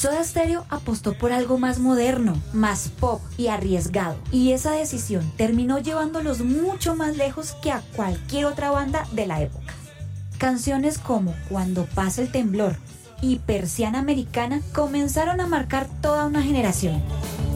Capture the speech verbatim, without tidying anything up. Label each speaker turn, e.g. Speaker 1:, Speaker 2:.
Speaker 1: Soda Stereo apostó por algo más moderno, más pop y arriesgado, y esa decisión terminó llevándolos mucho más lejos que a cualquier otra banda de la época. Canciones como Cuando pasa el temblor y Persiana Americana comenzaron a marcar toda una generación.